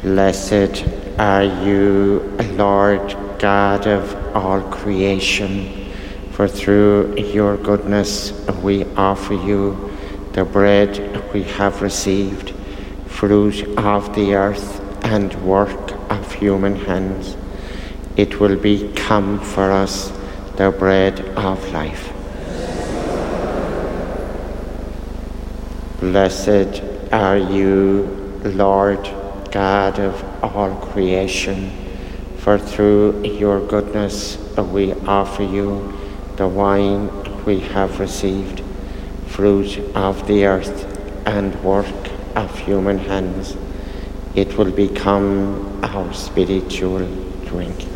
Blessed are you, Lord God of all creation, for through your goodness we offer you the bread we have received, fruit of the earth and work of human hands. It will become for us the bread of life. Blessed are you, Lord God of all creation, for through your goodness we offer you the wine we have received, fruit of the earth and work of human hands. It will become our spiritual drink.